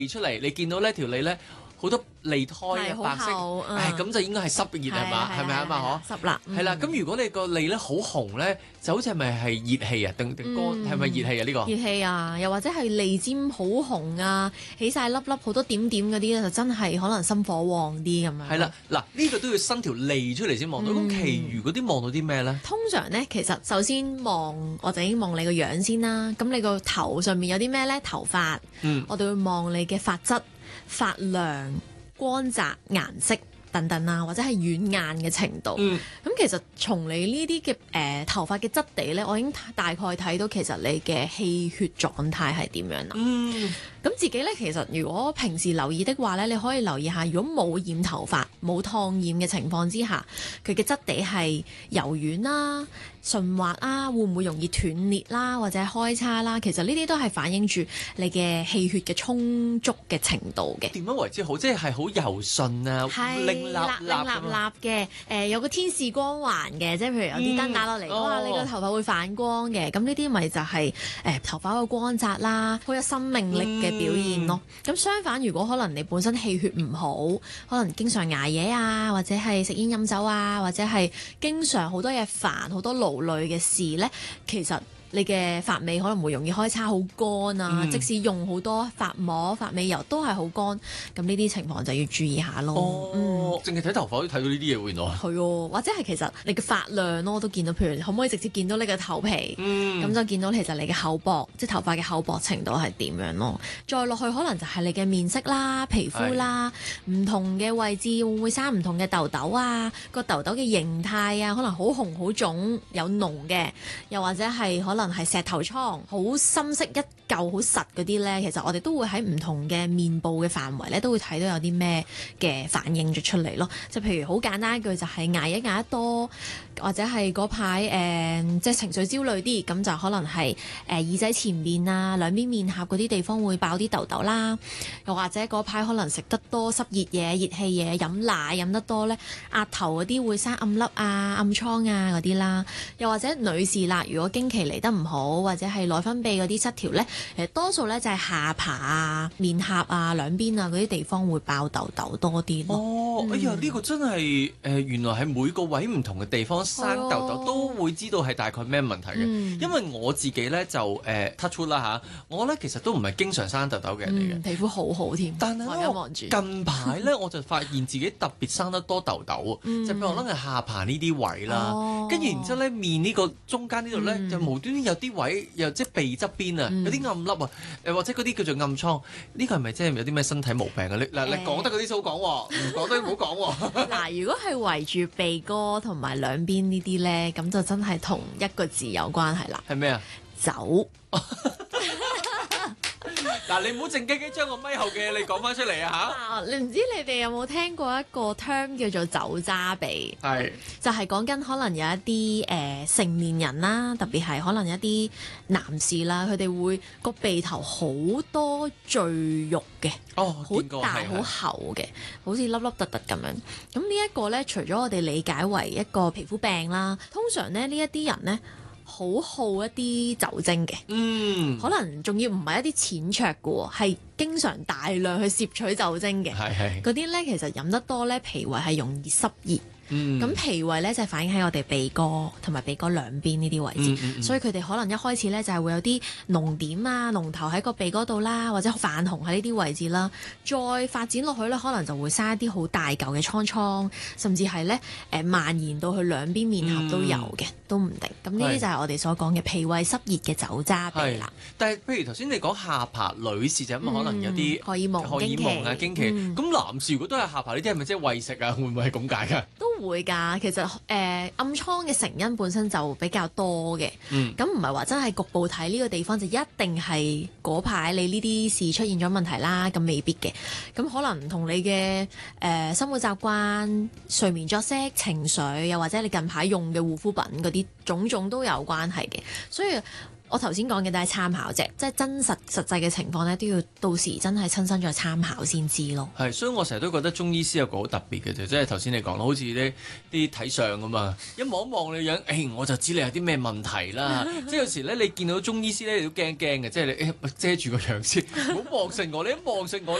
出嚟，你見到呢條脷咧好多脷苔啊，白色，咁就應該係濕熱係嘛？係咪啊嘛？ 濕啦， 係啦。咁如果你個脷咧好紅咧，就好似係咪係熱氣啊？定乾係咪熱氣啊？呢個熱氣啊，又或者係脷尖好紅啊，起晒粒粒好多點點嗰啲咧，就真係可能心火旺啲咁樣。 係啦，嗱呢個都要伸條脷出嚟先望到。咁其餘嗰啲望到啲咩咧？ 通常咧，其實首先我就已經望你個樣先啦。咁你個頭上面有啲咩咧？頭髮，我哋會望你嘅髮質、髮量、光澤、顏色等等啦，或者係軟硬嘅程度。咁其實從你呢啲嘅頭髮嘅質地咧，我已經大概睇到其實你嘅氣血狀態係點樣啦。咁自己咧，其實如果平時留意的話咧，你可以留意下，如果冇染頭髮、冇燙染嘅情況之下，佢嘅質地係柔軟啦、順滑啦，會唔會容易斷裂啦，或者開叉啦？其實呢啲都係反映住你嘅氣血嘅充足嘅程度嘅。 點樣為之好？即係好柔順啊， 凌立嘅，有個天使光環嘅，即係譬如有啲燈打落嚟，哇！你個頭髮會反光嘅，咁呢啲咪就係頭髮個光澤啦，好有生命力嘅表現咯。咁相反，如果可能你本身氣血唔好，可能經常捱夜啊，或者係食煙飲酒啊，或者係經常好多嘢煩、好多勞累嘅事呢，其實你嘅髮尾可能會容易開叉好乾啊，即使用好多髮膜、髮尾油都係好乾，咁呢啲情況就要注意下咯。 淨係睇頭髮都睇到呢啲嘢喎，原來係喎，或者係其實你嘅髮量咯，我都見到，譬如可唔可以直接見到你嘅頭皮，咁就見到其實你嘅厚薄，即係頭髮嘅厚薄程度係點樣咯。再落去可能就係你嘅面色啦、皮膚啦，唔同嘅位置會唔會生唔同嘅痘痘啊？個痘痘嘅形態啊，可能好紅好腫有膿嘅，又或者係可能係石頭瘡，好深色一嚿好實嗰啲咧，其實我哋都會喺唔同嘅面部嘅範圍咧，都會睇到有啲咩嘅反應咗出嚟咯。就譬如好簡單一句，就係捱一捱得多，或者係嗰排即係情緒焦慮啲，咁就可能係耳仔前面啊、兩邊面頰嗰啲地方會爆啲痘痘啦。又或者嗰排可能食得多濕熱嘢、熱氣嘢，飲奶飲得多咧，額頭嗰啲會生暗粒啊、暗瘡啊嗰啲啦。又或者女士啦，如果經期嚟得唔好，或者係內分泌嗰啲失調咧，其實多數咧就係下巴啊、面頰啊、兩邊啊嗰啲地方會爆痘痘多啲咯。 哎呀，呢個真係原來係每個位唔同嘅地方生痘痘都會知道係大概咩問題嘅。因為我自己咧就touch wood 啦嚇，我咧其實都唔係經常生痘痘嘅人嚟嘅， 皮膚好好添。 但係咧近排咧我就發現自己特別生得多痘痘，就譬如可能係下巴呢啲位啦，跟住然之後咧面呢個中間呢度咧就無端端有啲位又即係鼻側邊啊，有啲暗粒啊，或者嗰啲叫做暗瘡，呢個係咪即係有啲咩身體毛病啊？你講得嗰啲先好講喎，唔講都唔好講喎。 嗱，如果係圍住鼻哥同埋兩邊呢啲咧，咁就真係同一個字有關係啦。 係咩啊？ 酒。 嗱，你唔好靜雞雞將個咪後嘅你講翻出嚟啊嚇！ 你唔知你哋有冇聽過一個 term 叫做酒渣鼻？係就係講緊可能有一啲成年人啦，特別係可能一啲男士啦，佢哋會個鼻頭好多贅肉嘅，好大好厚嘅，好似粒粒突突咁樣。咁呢一個咧，除咗我哋理解為一個皮膚病啦，通常咧呢一啲人咧，好好一啲酒精嘅，可能仲要唔係一啲淺酌嘅喎，係經常大量去攝取酒精嘅，嗰啲咧其實飲得多咧，脾胃係容易濕熱。咁脾胃咧就係反映喺我哋鼻哥同埋鼻哥兩邊呢啲位置，所以佢哋可能一開始咧就係會有啲膿點啊、膿頭喺個鼻哥度啦，或者泛紅喺呢啲位置啦，再發展落去咧，可能就會生一啲好大嚿嘅瘡，甚至係咧蔓延到去兩邊面頰都有嘅，都唔定。咁呢啲就係我哋所講嘅脾胃濕熱嘅酒渣鼻啦。 但係譬如頭先你講下巴，女士就咁可能有啲荷爾蒙啊、經期， 咁男士如果都係下巴，呢啲係咪即係餵食啊？會唔會係咁解㗎？ 會㗎，其實暗瘡嘅成因本身就比較多嘅，咁唔係話真係局部睇呢個地方就一定係嗰排你呢啲事出現咗問題啦，咁未必嘅，咁可能同你嘅生活習慣、睡眠作息、情緒，又或者你近排用嘅護膚品嗰啲種種都有關係嘅，所以我頭先講嘅都係參考啫，即係真實實際嘅情況咧，都要到時真係親身再參考先知咯。 係，所以我成日都覺得中醫師有個好特別嘅啫，即係頭先你講好似啲睇相咁嘛，一望一望你樣，我就知你有啲咩問題啦。即係有時咧，你見到中醫師咧，你都驚驚嘅，即係你遮住個樣先，唔好望實我，你一望實我